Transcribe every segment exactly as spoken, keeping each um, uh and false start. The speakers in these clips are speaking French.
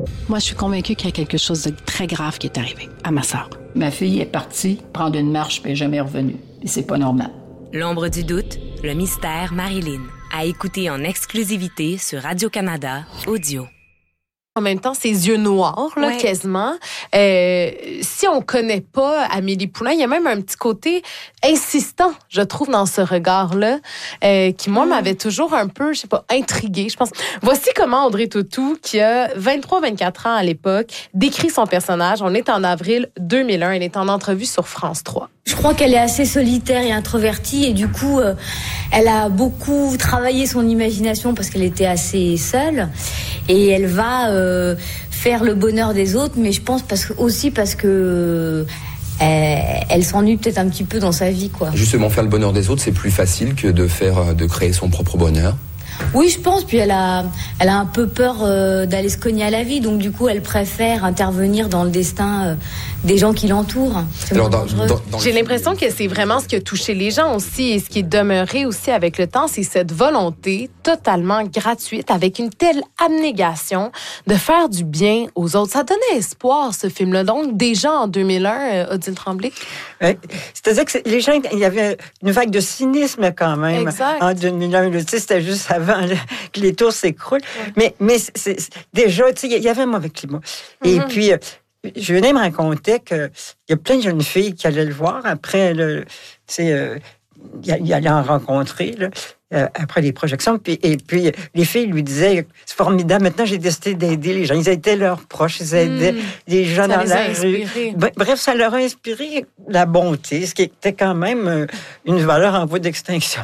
Moi, je suis convaincue qu'il y a quelque chose de très grave qui est arrivé à ma sœur. Ma fille est partie prendre une marche puis elle n'est jamais revenue. Et c'est pas normal. L'ombre du doute, le mystère Marilyn. À écouter en exclusivité sur Radio-Canada Audio. En même temps, ses yeux noirs, là, ouais. quasiment. Euh, si on connaît pas Amélie Poulain, il y a même un petit côté insistant, je trouve, dans ce regard-là, euh, qui, moi, mm. m'avait toujours un peu, je sais pas, intriguée, je pense. Voici comment Audrey Tautou, qui a vingt-trois vingt-quatre ans à l'époque, décrit son personnage. On est en avril deux mille un. Elle est en entrevue sur France trois. Je crois qu'elle est assez solitaire et introvertie et du coup, euh, elle a beaucoup travaillé son imagination parce qu'elle était assez seule et elle va euh, faire le bonheur des autres, mais je pense parce que, aussi parce que euh, elle s'ennuie peut-être un petit peu dans sa vie, quoi. Justement, faire le bonheur des autres, c'est plus facile que de faire, de créer son propre bonheur. Oui, je pense. Puis elle a, elle a un peu peur euh, d'aller se cogner à la vie, donc du coup, elle préfère intervenir dans le destin euh, des gens qui l'entourent. C'est Alors, dans, dans, dans J'ai l'impression que c'est vraiment ce qui a touché les gens aussi et ce qui est demeuré aussi avec le temps, c'est cette volonté totalement gratuite, avec une telle abnégation de faire du bien aux autres. Ça donnait espoir, ce film-là. Donc, déjà en deux mille un, euh, Odile Tremblay. Ouais. C'est-à-dire que les gens, il y avait une vague de cynisme quand même. Exact. En deux mille un, c'était juste avant que les tours s'écroulent. Ouais. Mais, mais c'est, c'est, déjà, tu sais, il y avait un mauvais climat. Mm-hmm. Et puis, je venais me raconter qu'il y a plein de jeunes filles qui allaient le voir après, le, tu sais, euh, il allait en rencontrer, là, euh, après les projections. Puis, et puis, les filles lui disaient, c'est formidable, maintenant j'ai décidé d'aider les gens. Ils étaient leurs proches, ils aidaient mmh. les gens ça dans la rue. Bref, ça leur a inspiré la bonté, ce qui était quand même une valeur en voie d'extinction.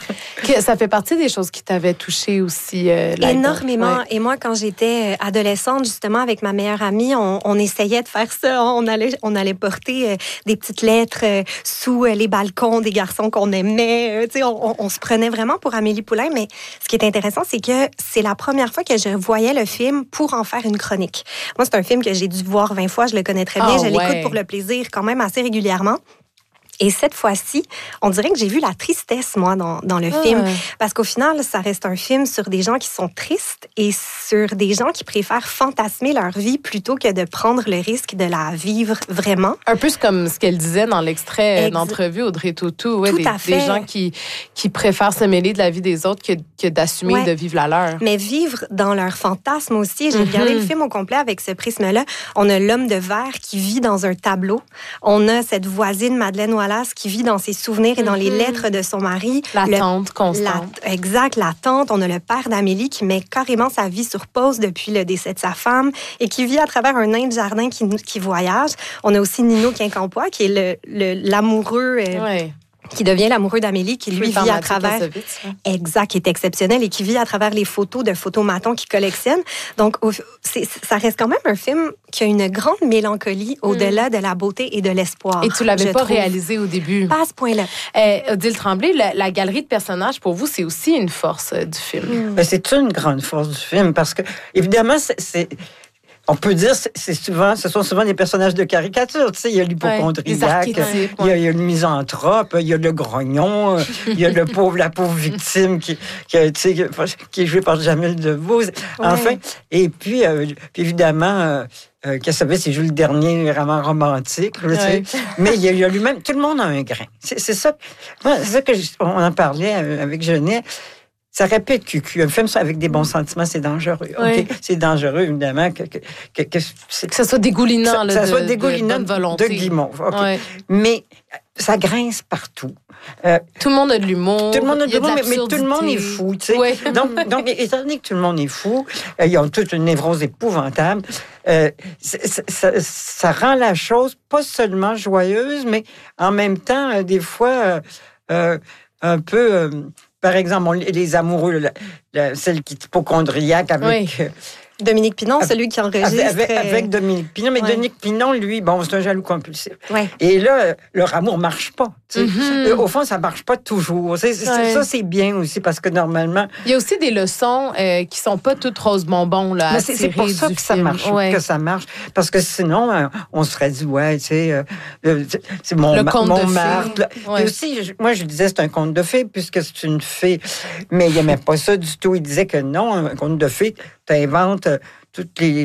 Ça fait partie des choses qui t'avaient touché aussi. Euh, Énormément. Ouais. Et moi, quand j'étais adolescente, justement, avec ma meilleure amie, on, on essayait de faire ça. On allait, on allait porter euh, des petites lettres euh, sous euh, les balcons des garçons qu'on aimait. Euh, tu sais, on, on, on se prenait vraiment pour Amélie Poulain. Mais ce qui est intéressant, c'est que c'est la première fois que je voyais le film pour en faire une chronique. Moi, c'est un film que j'ai dû voir vingt fois. Je le connais très bien. Oh, je l'écoute ouais. pour le plaisir quand même assez régulièrement. Et cette fois-ci, on dirait que j'ai vu la tristesse, moi, dans, dans le ah. film. Parce qu'au final, ça reste un film sur des gens qui sont tristes et sur des gens qui préfèrent fantasmer leur vie plutôt que de prendre le risque de la vivre vraiment. Un peu comme ce qu'elle disait dans l'extrait Ex- d'entrevue, Audrey Tautou. Ouais, Tout des, à fait. Des gens qui, qui préfèrent se mêler de la vie des autres que, que d'assumer ouais. de vivre la leur. Mais vivre dans leur fantasme aussi. J'ai mm-hmm. regardé le film au complet avec ce prisme-là. On a l'homme de verre qui vit dans un tableau. On a cette voisine, Madeleine Wallace, qui vit dans ses souvenirs et dans mm-hmm. les lettres de son mari. La le, tante constante. La, exact, la tante. On a le père d'Amélie qui met carrément sa vie sur pause depuis le décès de sa femme et qui vit à travers un nain de jardin qui, qui voyage. On a aussi Nino Quincampoix qui est le, le, l'amoureux... Euh, ouais. qui devient l'amoureux d'Amélie, qui lui vit à travers... Exact, qui est exceptionnel et qui vit à travers les photos de photomatons qu'il collectionne. Donc, c'est, ça reste quand même un film qui a une grande mélancolie au-delà mm. de la beauté et de l'espoir. Et tu l'avais pas trouve. réalisé au début. Pas à ce point-là. Euh, Odile Tremblay, la, la galerie de personnages, pour vous, c'est aussi une force euh, du film. Mm. Ben, c'est une grande force du film parce que, évidemment, c'est... c'est... On peut dire que c'est souvent, ce sont souvent des personnages de caricature. Tu sais, il y a l'hypochondriaque, ouais, il, y a, il y a le misanthrope, il y a le grognon, il y a le pauvre, la pauvre victime qui, qui, tu sais, qui est jouée par Jamil Debbouze. Enfin, ouais. et puis, euh, puis évidemment... Euh, Euh, qu'est-ce que c'est juste le dernier roman romantique. Là, ouais. Mais il y, a, il y a lui-même... Tout le monde a un grain. C'est, c'est ça, moi, c'est ça que je, on en parlait avec Genet. Ça répète cucu. Un film avec des bons sentiments, c'est dangereux. Oui. Okay? C'est dangereux, évidemment. Que, que, que, que, c'est, que ça soit dégoulinant. Ça, là, ça de, soit dégoulinant de, de, volonté. de guimauve. Okay? Ouais. Mais ça grince partout. Euh, tout le monde a de l'humour. Tout le monde a de l'humour, mais, mais tout le monde est fou. Tu sais. Ouais. donc, donc, étant donné que tout le monde est fou, euh, ils ont toute une névrose épouvantable, euh, ça, ça, ça rend la chose pas seulement joyeuse, mais en même temps, euh, des fois, euh, euh, un peu... Euh, par exemple, on, les amoureux, la, la, celle qui est hypochondriaque avec... Oui. Euh, Dominique Pinon, avec, celui qui enregistre... Avec, avec, avec Dominique Pinon, mais ouais. Dominique Pinon, lui, bon, c'est un jaloux compulsif. Ouais. Et là, leur amour marche pas. Mm-hmm. Au fond, ça marche pas toujours. C'est, c'est, ouais. Ça, c'est bien aussi, parce que normalement... Il y a aussi des leçons euh, qui sont pas toutes rose bonbon, là, mais c'est, c'est pour ça que ça marche, ouais. que ça marche. Parce que sinon, euh, on serait dit, ouais, tu sais, euh, c'est mon, le ma, conte mon de martre. Ouais. Et aussi, je, moi, je disais, c'est un conte de fées, puisque c'est une fée. Mais il n'aimait pas ça du tout. Il disait que non, un conte de fées, tu inventes toutes les,